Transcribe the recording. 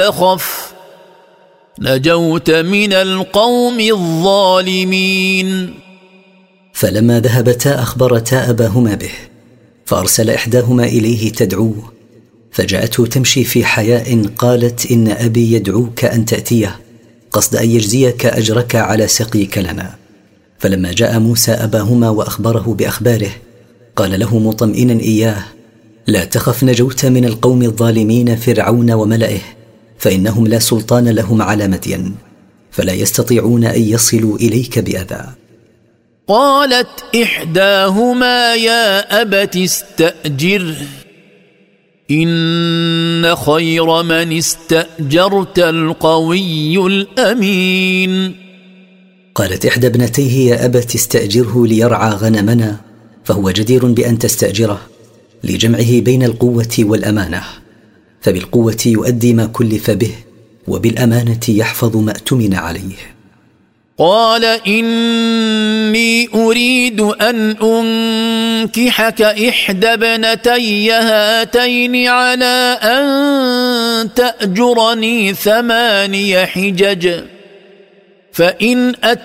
تخف نجوت من القوم الظالمين. فلما ذهبتا أخبرتا أباهما به، فأرسل إحداهما إليه تدعوه، فجاءته تمشي في حياء قالت: إن أبي يدعوك أن تأتيه قصد أن يجزيك أجرك على سقيك لنا. فلما جاء موسى أباهما وأخبره بأخباره قال له مطمئنا إياه: لا تخف نجوت من القوم الظالمين فرعون وملئه، فإنهم لا سلطان لهم على مدين، فلا يستطيعون أن يصلوا إليك بأذى. قالت إحداهما يا أبت استأجره إن خير من استأجرت القوي الأمين. قالت إحدى ابنتيه يا أبت استأجره ليرعى غنمنا، فهو جدير بأن تستأجره لجمعه بين القوة والأمانة، فبالقوة يؤدي ما كلف به، وبالأمانة يحفظ ما اؤتمن عليه. قال إني أريد أن أنكحك إحدى ابنتي هاتين على أن تأجرني 8 حجج، فإن